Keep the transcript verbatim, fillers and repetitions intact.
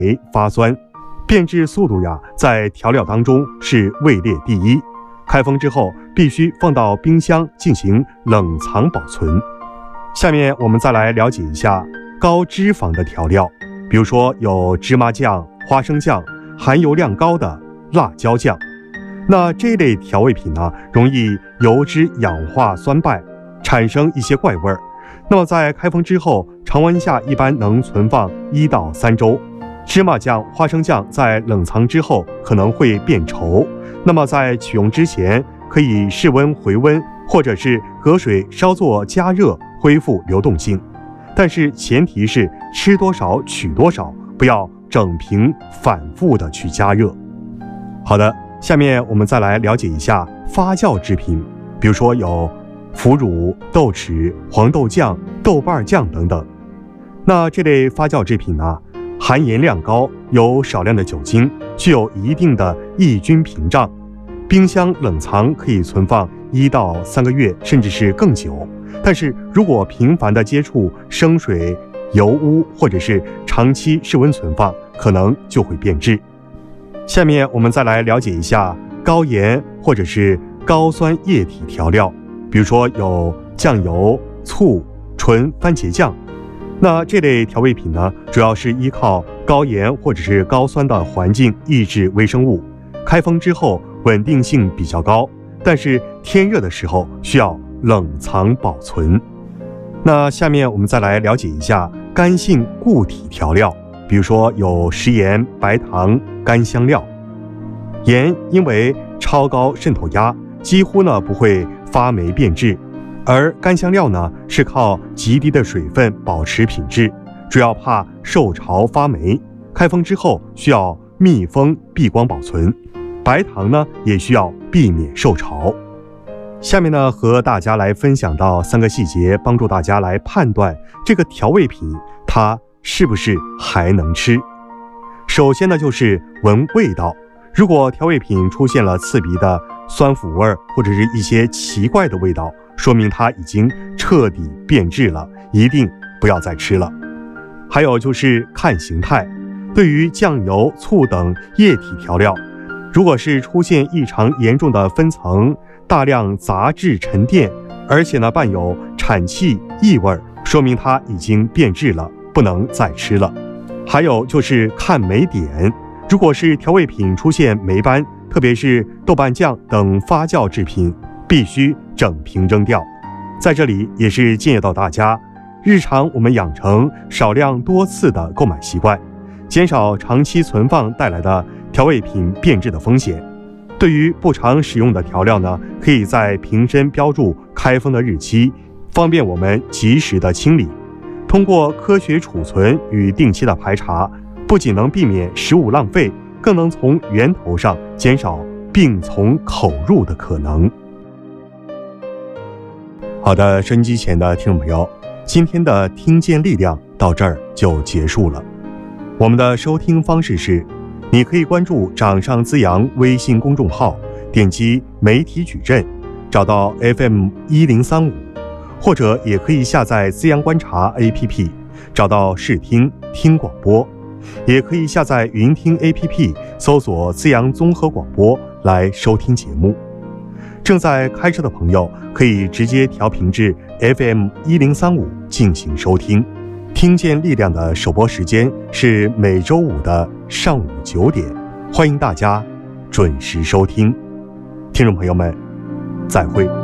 为发酸，变质速度呀，在调料当中是位列第一。开封之后必须放到冰箱进行冷藏保存。下面我们再来了解一下高脂肪的调料，比如说有芝麻酱、花生酱，含油量高的辣椒酱。那这类调味品呢，容易油脂氧化酸败，产生一些怪味儿。那么在开封之后，常温下一般能存放一到三周。芝麻酱、花生酱在冷藏之后可能会变稠，那么在取用之前，可以室温回温，或者是隔水稍作加热，恢复流动性。但是前提是吃多少取多少，不要整瓶反复的去加热。好的，下面我们再来了解一下发酵制品，比如说有腐乳、豆豉、黄豆酱、豆瓣酱等等。那这类发酵制品呢，含盐量高，有少量的酒精，具有一定的抑菌屏障，冰箱冷藏可以存放一到三个月，甚至是更久。但是如果频繁的接触生水、油污，或者是长期室温存放，可能就会变质。下面我们再来了解一下高盐或者是高酸液体调料，比如说有酱油、醋、纯番茄酱。那这类调味品呢，主要是依靠高盐或者是高酸的环境抑制微生物，开封之后稳定性比较高，但是天热的时候需要冷藏保存。那下面我们再来了解一下干性固体调料，比如说有食盐、白糖、干香料。盐因为超高渗透压，几乎呢不会发霉变质，而干香料呢是靠极低的水分保持品质，主要怕受潮发霉，开封之后需要密封避光保存。白糖呢也需要避免受潮。下面呢和大家来分享到三个细节，帮助大家来判断这个调味品它是不是还能吃。首先呢就是闻味道，如果调味品出现了刺鼻的酸腐味或者是一些奇怪的味道，说明它已经彻底变质了，一定不要再吃了。还有就是看形态，对于酱油、醋等液体调料，如果是出现异常严重的分层、大量杂质沉淀，而且呢伴有产气异味，说明它已经变质了，不能再吃了。还有就是看霉点，如果是调味品出现霉斑，特别是豆瓣酱等发酵制品，必须整瓶扔掉。在这里也是建议到大家，日常我们养成少量多次的购买习惯，减少长期存放带来的调味品变质的风险。对于不常使用的调料呢，可以在瓶身标注开封的日期，方便我们及时的清理。通过科学储存与定期的排查，不仅能避免食物浪费，更能从源头上减少病从口入的可能。好的，收音机前的听众朋友，今天的听见力量到这儿就结束了。我们的收听方式是，你可以关注掌上滋阳微信公众号，点击媒体矩阵，找到 F M 一零三五，或者也可以下载滋阳观察 A P P， 找到视听听广播，也可以下载云听 A P P， 搜索滋阳综合广播来收听节目。正在开车的朋友可以直接调频至 F M 一零三五进行收听。听见力量的首播时间是每周五的上午九点，欢迎大家准时收听。听众朋友们，再会。